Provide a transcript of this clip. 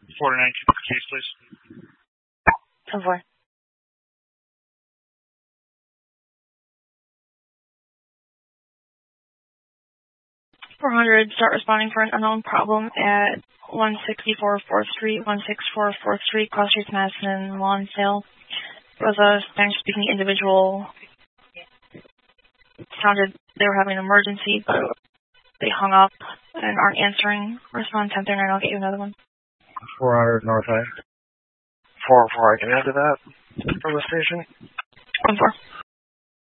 49, keep the case, please. 10-4. 400, start responding for an unknown problem at 164 4th Street, 164 4th Street, Cross Streets, Madison, Lonsdale. It was a Spanish-speaking individual. It sounded they were having an emergency, but they hung up and aren't answering. Respond 10-39, I'll get you another one. 400 North High. 404, I can add to that from the station. 10-4.